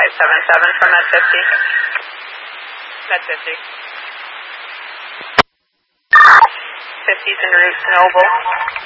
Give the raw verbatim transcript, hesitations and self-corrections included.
five seven seven from Med fifty. Med fifty. fifty's en route to Noble.